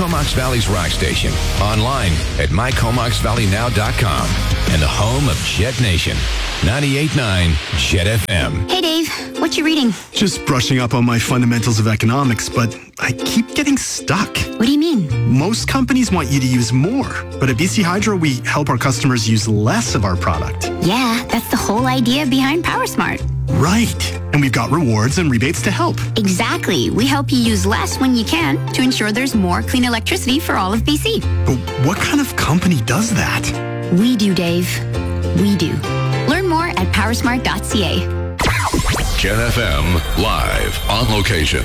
Comox Valley's rock station. Online at mycomoxvalleynow.com. And the home of Jet Nation. 98.9 Jet FM. Hey, Dave. What you reading? Just brushing up on my fundamentals of economics, but I keep getting stuck. What do you mean? Most companies want you to use more, but at BC Hydro, we help our customers use less of our product. Yeah, that's the whole idea behind PowerSmart. Right. And we've got rewards and rebates to help. Exactly. We help you use less when you can to ensure there's more clean electricity for all of BC. But what kind of company does that? We do, Dave. We do. Learn more at powersmart.ca. Jet FM, live on location.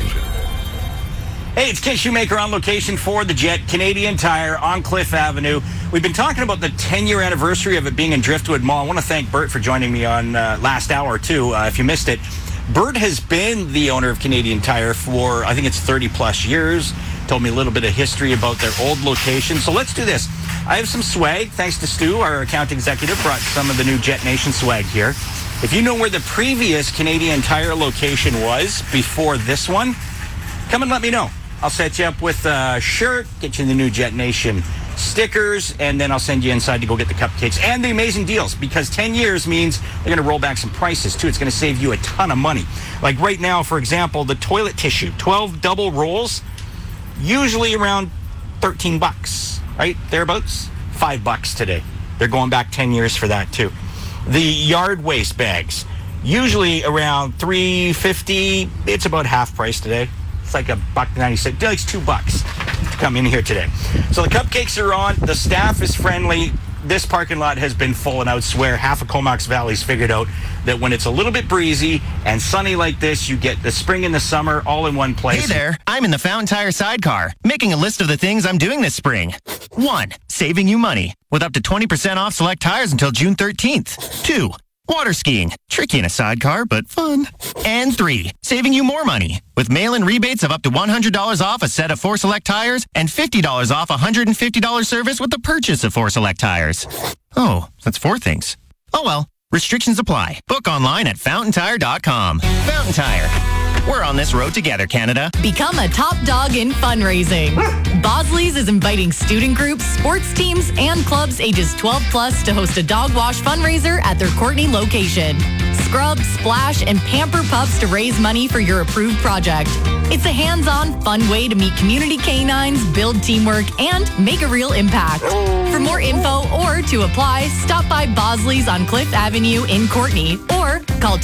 Hey, it's Ken Shoemaker on location for the Jet, Canadian Tire on Cliff Avenue. We've been talking about the 10-year anniversary of it being in Driftwood Mall. I want to thank Bert for joining me on last hour, too, if you missed it. Bert has been the owner of Canadian Tire for, I think it's 30-plus years. Told me a little bit of history about their old location. So let's do this. I have some swag. Thanks to Stu, our account executive, brought some of the new Jet Nation swag here. If you know where the previous Canadian Tire location was before this one, come and let me know. I'll set you up with a shirt, get you the new Jet Nation stickers, and then I'll send you inside to go get the cupcakes and the amazing deals, because 10 years means they're going to roll back some prices, too. It's going to save you a ton of money. Like right now, for example, the toilet tissue, 12 double rolls, usually around $13, right? Thereabouts. $5 today. They're going back 10 years for that, too. The yard waste bags, usually around $3.50. It's about half price today. It's like $1.96. It's $2 to come in here today. So the cupcakes are on. The staff is friendly. This parking lot has been full, and I would swear half of Comox Valley's figured out that when it's a little bit breezy and sunny like this, you get the spring and the summer all in one place. Hey there, I'm in the Fountain Tire sidecar, making a list of the things I'm doing this spring. 1. Saving you money, with up to 20% off select tires until June 13th. 2. Water skiing, tricky in a sidecar, but fun. And 3, saving you more money, with mail-in rebates of up to $100 off a set of 4 select tires and $50 off a $150 service with the purchase of 4 select tires. Oh, that's 4 things. Oh well, restrictions apply. Book online at fountaintire.com. Fountain Tire. We're on this road together, Canada. Become a top dog in fundraising. Bosley's is inviting student groups, sports teams, and clubs ages 12 plus to host a dog wash fundraiser at their Courtney location. Scrub, splash, and pamper pups to raise money for your approved project. It's a hands-on, fun way to meet community canines, build teamwork, and make a real impact. For more info or to apply, stop by Bosley's on Cliff Avenue in Courtney or call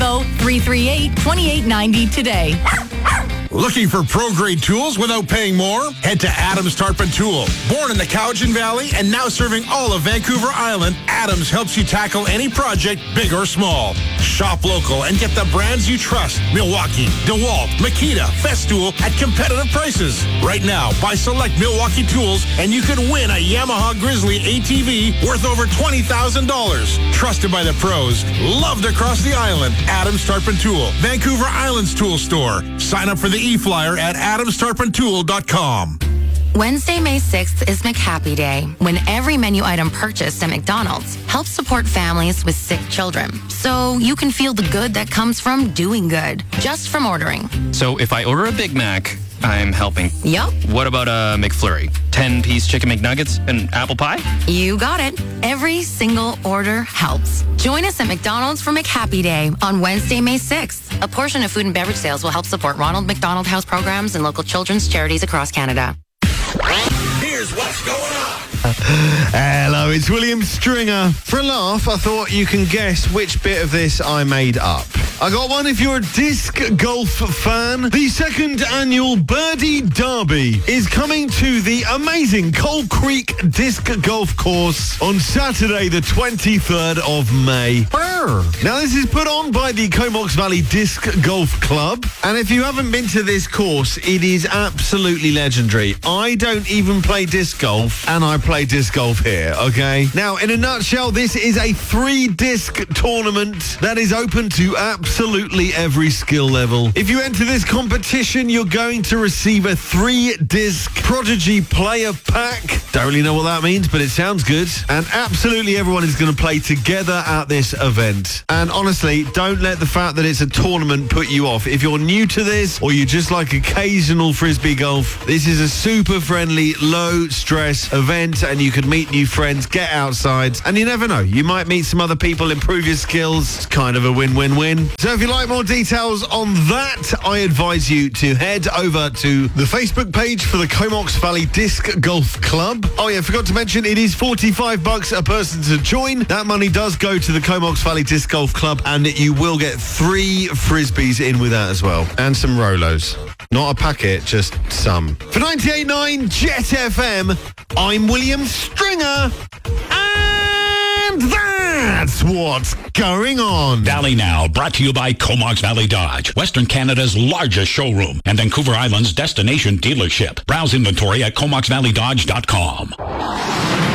250-338-2890 today. Looking for pro-grade tools without paying more? Head to Adams Tarpon Tool. Born in the Cowichan Valley and now serving all of Vancouver Island, Adams helps you tackle any project, big or small. Shop local and get the brands you trust. Milwaukee, DeWalt, Makita, Festool at competitive prices. Right now, buy select Milwaukee tools and you could win a Yamaha Grizzly ATV worth over $20,000. Trusted by the pros. Loved across the island. Adams Tarpon Tool. Vancouver Island's tool store. Sign up for the e-flyer at adamstarpontool.com. Wednesday, May 6th is McHappy Day, when every menu item purchased at McDonald's helps support families with sick children. So you can feel the good that comes from doing good, just from ordering. So if I order a Big Mac, I'm helping. Yup. What about a McFlurry? 10-piece chicken McNuggets and apple pie? You got it. Every single order helps. Join us at McDonald's for McHappy Day on Wednesday, May 6th. A portion of food and beverage sales will help support Ronald McDonald House programs and local children's charities across Canada. Here's what's going on. Hello, it's William Stringer. For a laugh, I thought you can guess which bit of this I made up. I got one if you're a disc golf fan. The second annual Birdie Derby is coming to the amazing Coal Creek Disc Golf Course on Saturday, the 23rd of May. Now, this is put on by the Comox Valley Disc Golf Club. And if you haven't been to this course, it is absolutely legendary. I don't even play disc golf, and I play disc golf here, okay? Now, in a nutshell, this is a 3-disc tournament that is open to absolutely absolutely every skill level. If you enter this competition, you're going to receive a 3-disc Prodigy player pack. Don't really know what that means, but it sounds good. And absolutely everyone is going to play together at this event. And honestly, don't let the fact that it's a tournament put you off. If you're new to this, or you just like occasional frisbee golf, this is a super friendly, low-stress event, and you can meet new friends, get outside, and you never know, you might meet some other people, improve your skills. It's kind of a win-win-win. So if you like more details on that, I advise you to head over to the Facebook page for the Comox Valley Disc Golf Club. Oh yeah, forgot to mention, it is $45 a person to join. That money does go to the Comox Valley Disc Golf Club, and you will get 3 frisbees in with that as well, and some Rolos. Not a packet, just some. For 98.9 Jet FM, I'm William Stringer, and that's what's going on. Valley Now, brought to you by Comox Valley Dodge, Western Canada's largest showroom and Vancouver Island's destination dealership. Browse inventory at comoxvalleydodge.com.